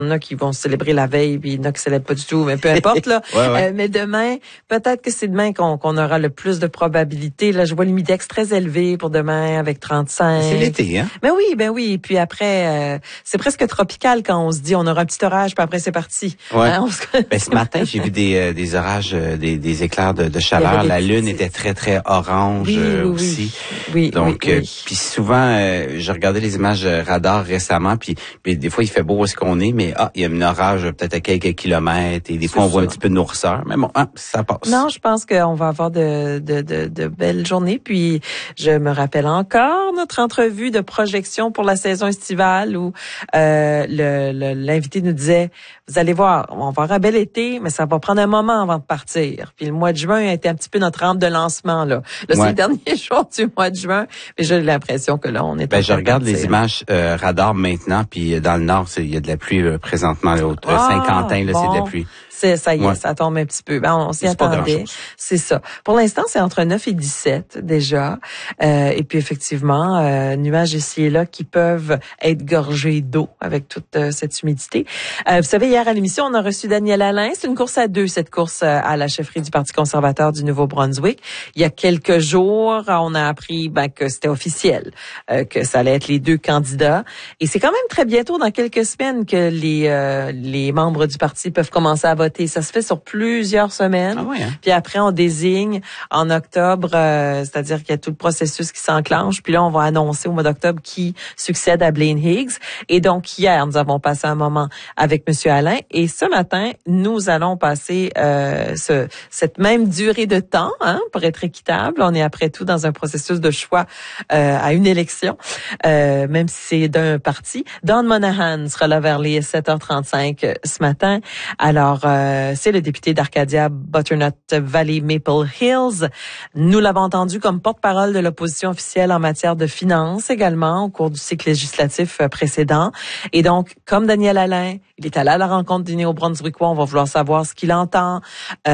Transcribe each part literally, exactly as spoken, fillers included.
Il y en a qui vont célébrer la veille, puis il y en a qui célèbrent pas du tout, mais peu importe là. ouais, ouais. Euh, mais demain, peut-être que c'est demain qu'on, qu'on aura le plus de probabilités. Là, je vois l'humidex très élevé pour demain avec trente-cinq. C'est l'été, hein? Ben oui, ben oui. Puis après, euh, c'est presque tropical quand on se dit on aura un petit orage, puis après c'est parti. Ouais. Hein, on se... Ben ce matin, j'ai vu des euh, des orages, euh, des des éclairs de, de chaleur. La lune était très très orange oui, euh, oui, aussi. Oui. Donc, oui, oui. euh, puis souvent, euh, je regardais les images radar récemment, puis, puis des fois il fait beau où est-ce qu'on est, mais ah, il y a un orage peut-être à quelques kilomètres, et des fois on voit un petit peu de noirceur, mais bon, hein, ça passe. Non, je pense qu'on va avoir de, de, de, de belles journées. Puis, je me rappelle encore notre entrevue de projection pour la saison estivale où euh, le, le, l'invité nous disait, vous allez voir, on va avoir un bel été, mais ça va prendre un moment avant de partir. Puis le mois de juin a été un petit peu notre rampe de lancement. Là, là ouais. C'est le dernier jour du mois de juin, mais j'ai l'impression que là, on est. Ben, je regarde les images euh, radar maintenant, puis dans le nord, il y a de la pluie là, présentement. Là, au ah, Saint-Quentin, là, bon. c'est de la pluie. C'est, ça y est, ouais. ça tombe un petit peu. Ben, on s'y attendait. C'est ça. Pour l'instant, c'est entre neuf et dix-sept déjà. Euh, et puis effectivement, euh, nuages ici et là qui peuvent être gorgés d'eau avec toute euh, cette humidité. Euh, vous savez, hier à l'émission, on a reçu Daniel Alain. C'est une course à deux, cette course euh, à la chefferie du Parti conservateur du Nouveau-Brunswick. Il y a quelques jours, on a appris ben, que c'était officiel, euh, que ça allait être les deux candidats. Et c'est quand même très bientôt, dans quelques semaines, que les, euh, les membres du parti peuvent commencer à voter. Ça se fait sur plusieurs semaines. Ah ouais, hein? Puis après, on désigne en octobre, euh, c'est-à-dire qu'il y a tout le processus qui s'enclenche. Puis là, on va annoncer au mois d'octobre qui succède à Blaine Higgs. Et donc, hier, nous avons passé un moment avec Monsieur Alain. Et ce matin, nous allons passer euh, ce, cette même durée de temps, hein, pour être équitable. On est après tout dans un processus de choix euh, à une élection, euh, même si c'est d'un parti. Don Monahan sera là vers les sept heures trente-cinq ce matin. Alors, euh, Euh, c'est le député d'Arcadia Butternut Valley Maple Hills. Nous l'avons entendu comme porte-parole de l'opposition officielle en matière de finances également au cours du cycle législatif précédent. Et donc, comme Daniel Alain, il est allé à la rencontre du Néo-Brunswickois. On va vouloir savoir ce qu'il entend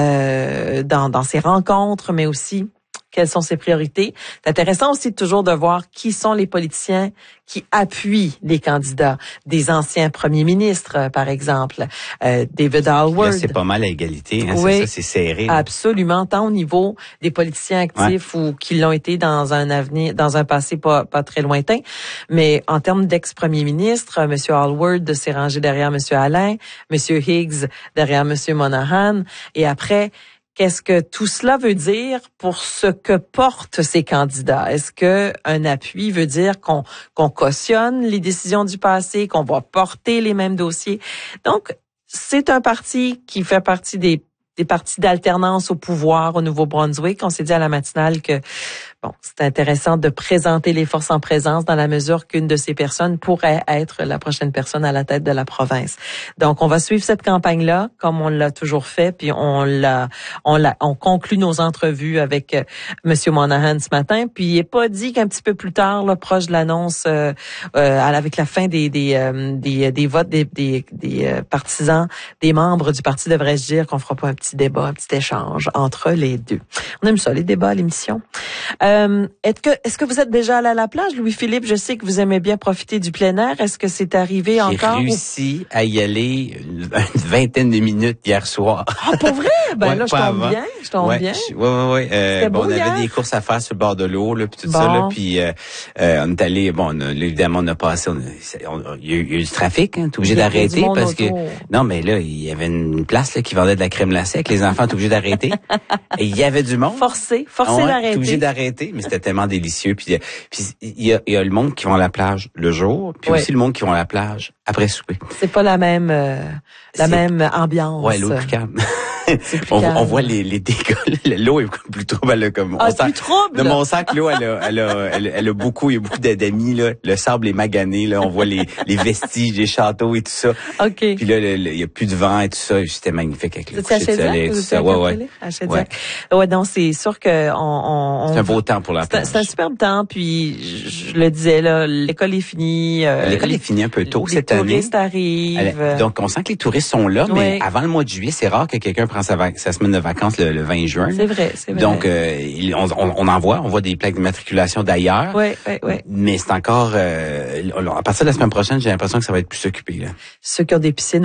euh, dans, dans ses rencontres, mais aussi quelles sont ses priorités. C'est intéressant aussi toujours de voir qui sont les politiciens qui appuient les candidats. Des anciens premiers ministres, par exemple, euh, David Alward. Là, c'est pas mal à égalité, hein, oui, c'est ça, c'est serré. Absolument, tant au niveau des politiciens actifs ouais. ou qui l'ont été dans un avenir, dans un passé pas, pas très lointain. Mais en termes d'ex-premier ministre, M. Alward s'est rangé derrière M. Alain, M. Higgs derrière M. Monahan. Et après, qu'est-ce que tout cela veut dire pour ce que portent ces candidats? Est-ce que un appui veut dire qu'on qu'on cautionne les décisions du passé, qu'on va porter les mêmes dossiers? Donc, c'est un parti qui fait partie des des partis d'alternance au pouvoir au Nouveau-Brunswick. On s'est dit à la matinale que bon, c'est intéressant de présenter les forces en présence dans la mesure qu'une de ces personnes pourrait être la prochaine personne à la tête de la province. Donc, on va suivre cette campagne-là comme on l'a toujours fait, puis on l'a, on l'a, on conclut nos entrevues avec euh, Monsieur Monahan ce matin. Puis il n'est pas dit qu'un petit peu plus tard, là, proche de l'annonce, euh, euh, avec la fin des des euh, des, des votes des des, des euh, partisans, des membres du parti, devrais-je dire qu'on fera pas un petit débat, un petit échange entre les deux. On aime ça, les débats à l'émission. Euh, est-ce que est-ce que vous êtes déjà allé à la plage, Louis-Philippe? Je sais que vous aimez bien profiter du plein air. Est-ce que c'est arrivé J'ai encore? J'ai réussi ou... à y aller une, une vingtaine de minutes hier soir. Ah, pour vrai? Ben ouais, là, je tombe avant. bien. Je tombe ouais, bien. Oui, oui, oui. Euh, bon, on avait hier? des courses à faire sur le bord de l'eau, là, puis tout bon. ça, là, puis euh, euh, on est allé, bon, on a, évidemment, on a passé, il y, y a eu du trafic, hein, t'es obligé d'arrêter parce autour. que, non, mais là, il y avait une place là qui vendait de la crème glacée, que les enfants étaient obligés d'arrêter. Et il y avait du monde. Forcé, forcé ouais, d'arrêter. T'es obligé d'arrêter, mais c'était tellement délicieux. Puis, puis il y a, il y a le monde qui vont à la plage le jour, puis oui. aussi le monde qui vont à la plage après souper. C'est pas la même, euh, la C'est... même ambiance. Ouais, l'eau est plus calme. Plus on, calme. on voit les, les dégâts. L'eau est plus trouble. Elle a comme, ah, on plus trouble. De mon sac, l'eau, elle a, elle a, elle, elle a beaucoup, il y a beaucoup d'amis, là. Le sable est magané, là. On voit les, les vestiges des châteaux et tout ça. OK. Puis là, le, le, il y a plus de vent et tout ça. C'était magnifique avec le coucher de soleil, tout ça. Ouais, ouais. Ouais. Ouais, donc c'est sûr que on, on c'est un beau temps pour la plage. C'est un, un superbe temps, puis je, je le disais, là, l'école est finie. Euh, l'école est finie un peu tôt cette année. Les touristes arrivent. Elle, donc, on sent que les touristes sont là, oui. mais avant le mois de juillet, c'est rare que quelqu'un prenne sa, vac- sa semaine de vacances le, le vingt juin. C'est vrai, c'est vrai. Donc, euh, on, on, on en voit, on voit des plaques d'immatriculation d'ailleurs. Oui, oui, oui. Mais c'est encore, euh, à partir de la semaine prochaine, j'ai l'impression que ça va être plus occupé, là. Ceux qui ont des piscines